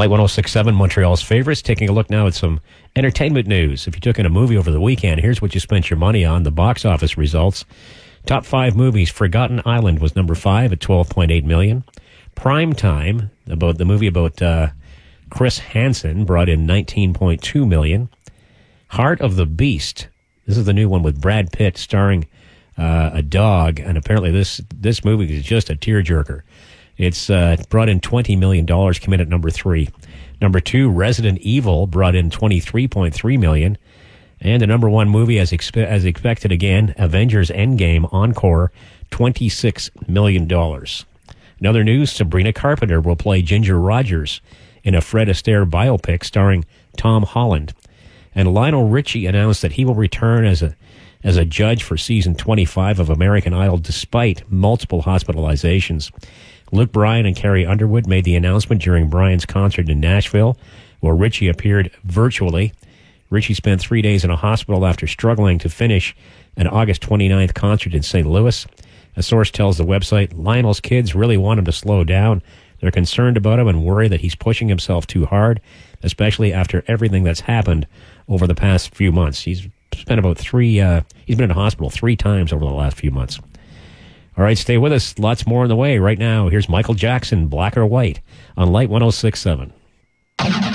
Light 106.7, Montreal's favorites. Taking a look now at some entertainment news. If you took in a movie over the weekend, here's what you spent your money on. The box office results. Top 5 movies. Forgotten Island was number 5 at $12.8 million. Prime Time, about the movie about Chris Hansen, brought in $19.2 million. Heart of the Beast. This is the new one with Brad Pitt starring a dog, and apparently this movie is just a tearjerker. It's brought in $20 million, came in at number 3. Number 2, Resident Evil, brought in $23.3 million. And the number 1 movie, as expected again, Avengers Endgame Encore, $26 million. In other news, Sabrina Carpenter will play Ginger Rogers in a Fred Astaire biopic starring Tom Holland. And Lionel Richie announced that he will return as a judge for season 25 of American Idol despite multiple hospitalizations. Luke Bryan and Carrie Underwood made the announcement during Bryan's concert in Nashville, where Richie appeared virtually. Richie spent 3 days in a hospital after struggling to finish an August 29th concert in St. Louis. A source tells the website, Lionel's kids really want him to slow down. They're concerned about him and worry that he's pushing himself too hard, especially after everything that's happened over the past few months. He's spent about he's been in a hospital 3 times over the last few months. All right, stay with us. Lots more on the way. Right now, here's Michael Jackson, Black or White, on Light 106.7.